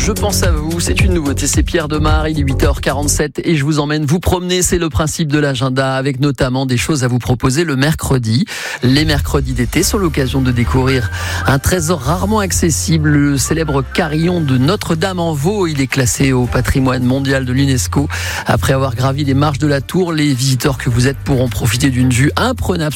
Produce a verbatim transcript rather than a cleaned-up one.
Je pense à vous, c'est une nouveauté, c'est Pierre Demar, il est huit heures quarante-sept et je vous emmène vous promener, c'est le principe de l'agenda avec notamment des choses à vous proposer le mercredi. Les mercredis d'été sont l'occasion de découvrir un trésor rarement accessible, le célèbre carillon de Notre-Dame-en-Vaux. Il est classé au patrimoine mondial de l'UNESCO. Après avoir gravi les marches de la tour, les visiteurs que vous êtes pourront profiter d'une vue imprenable